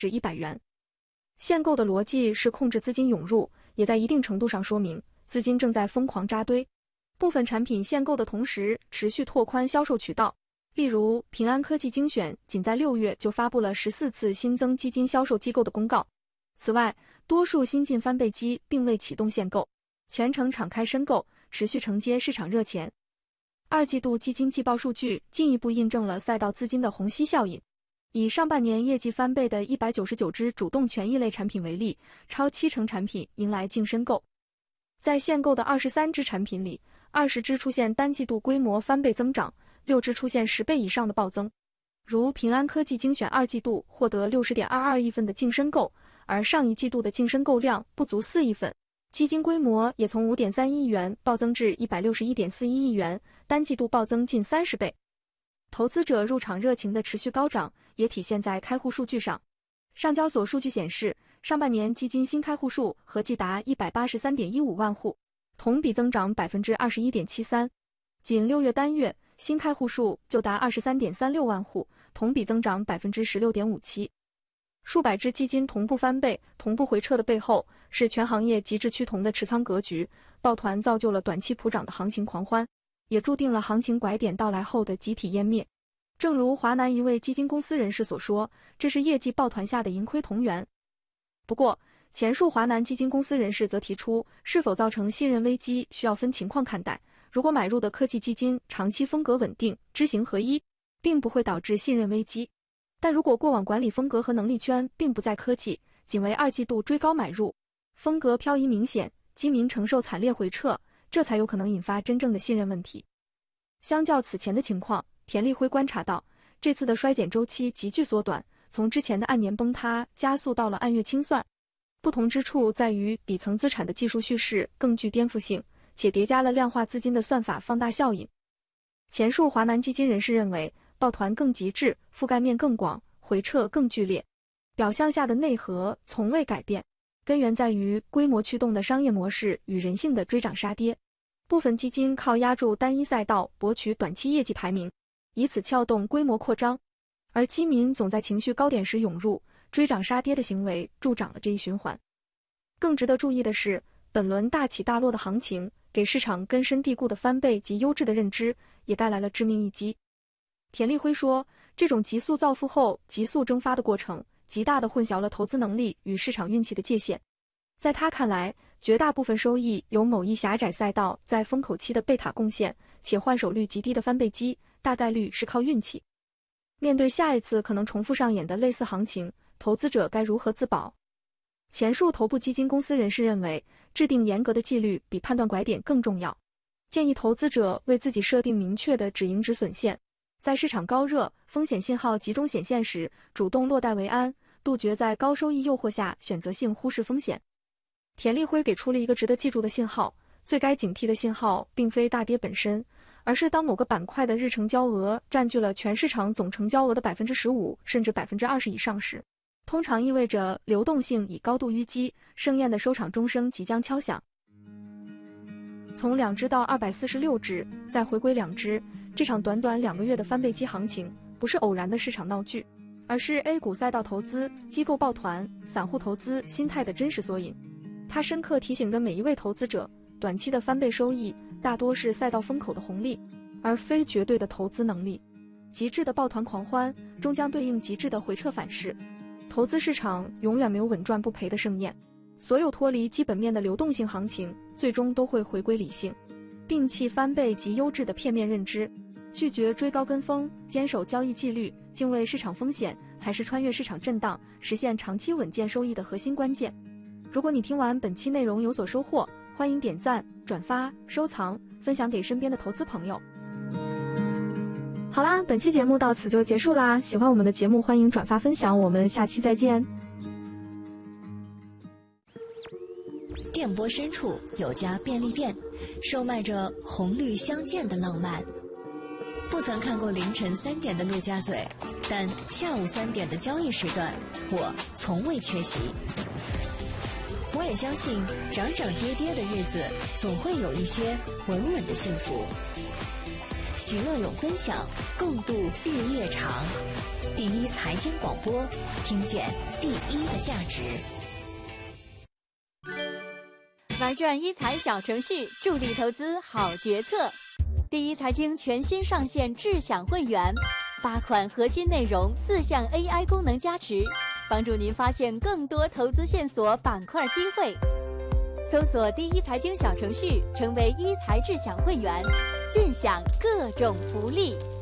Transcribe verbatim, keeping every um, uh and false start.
至一百元。限购的逻辑是控制资金涌入，也在一定程度上说明资金正在疯狂扎堆。部分产品限购的同时，持续拓宽销售渠道。例如，平安科技精选仅在六月就发布了十四次新增基金销售机构的公告。此外，多数新进翻倍机并未启动限购，全程敞开申购，持续承接市场热钱。二季度基金季报数据进一步印证了赛道资金的虹吸效应。以上半年业绩翻倍的一百九十九只主动权益类产品为例，超七成产品迎来净申购。在限购的二十三只产品里，二十只出现单季度规模翻倍增长，六只出现十倍以上的暴增。如平安科技精选二季度获得 六十点二二亿份的净申购，而上一季度的净申购量不足四亿份，基金规模也从 五点三亿元暴增至 一百六十一点四一亿元，单季度暴增近三十倍。投资者入场热情的持续高涨，也体现在开户数据上。上交所数据显示，上半年基金新开户数合计达 一百八十三点一五万户，同比增长 百分之二十一点七三。仅六月单月，新开户数就达 二十三点三六万户，同比增长 百分之十六点五七。数百只基金同步翻倍、同步回撤的背后，是全行业极致趋同的持仓格局，抱团造就了短期普涨的行情狂欢，也注定了行情拐点到来后的集体湮灭。正如华南一位基金公司人士所说，这是业绩抱团下的盈亏同源。不过，前述华南基金公司人士则提出，是否造成信任危机需要分情况看待。如果买入的科技基金长期风格稳定、知行合一，并不会导致信任危机。但如果过往管理风格和能力圈并不在科技，仅为二季度追高买入，风格漂移明显，基民承受惨烈回撤，这才有可能引发真正的信任问题。相较此前的情况，田立辉观察到，这次的衰减周期急剧缩短，从之前的按年崩塌加速到了按月清算。不同之处在于底层资产的技术叙事更具颠覆性，且叠加了量化资金的算法放大效应。前述华南基金人士认为，抱团更极致，覆盖面更广，回撤更剧烈，表象下的内核从未改变，根源在于规模驱动的商业模式与人性的追涨杀跌。部分基金靠压住单一赛道博取短期业绩排名，以此撬动规模扩张，而基民总在情绪高点时涌入，追涨杀跌的行为助长了这一循环。更值得注意的是，本轮大起大落的行情给市场根深蒂固的翻倍及优质的认知也带来了致命一击。田立辉说，这种急速造富后急速蒸发的过程，极大地混淆了投资能力与市场运气的界限。在他看来，绝大部分收益由某一狭窄赛道在风口期的贝塔贡献，且换手率极低的翻倍机，大概率是靠运气。面对下一次可能重复上演的类似行情，投资者该如何自保？前述头部基金公司人士认为，制定严格的纪律比判断拐点更重要，建议投资者为自己设定明确的止盈止损线，在市场高热、风险信号集中显现时，主动落袋为安，杜绝在高收益诱惑下选择性忽视风险。田立辉给出了一个值得记住的信号，最该警惕的信号并非大跌本身，而是当某个板块的日成交额占据了全市场总成交额的 百分之十五 甚至 百分之二十 以上时，通常意味着流动性已高度淤积，盛宴的收场钟声即将敲响。从两只到二百四十六只，再回归两只，这场短短两个月的翻倍机行情不是偶然的市场闹剧，而是 A 股赛道投资、机构抱团、散户投资心态的真实缩影。它深刻提醒着每一位投资者，短期的翻倍收益大多是赛道风口的红利，而非绝对的投资能力。极致的抱团狂欢终将对应极致的回撤反噬。投资市场永远没有稳赚不赔的盛宴，所有脱离基本面的流动性行情最终都会回归理性，摒弃翻倍及优质的片面认知，拒绝追高跟风，坚守交易纪律，敬畏市场风险，才是穿越市场震荡实现长期稳健收益的核心关键。如果你听完本期内容有所收获，欢迎点赞、转发、收藏，分享给身边的投资朋友。好啦，本期节目到此就结束啦，喜欢我们的节目欢迎转发分享，我们下期再见。 电波深处有家便利店，售卖着红绿相间的浪漫。不曾看过凌晨三点的陆家嘴，但下午三点的交易时段，我从未缺席。我也相信，涨涨跌跌的日子，总会有一些稳稳的幸福。喜乐有分享，共度日夜长。 第一财经广播，听见第一的价值。 玩转一财小程序，助力投资好决策。第一财经全新上线智享会员，八款核心内容，四项 A I 功能加持，帮助您发现更多投资线索、板块机会。搜索第一财经小程序，成为一财智享会员，尽享各种福利。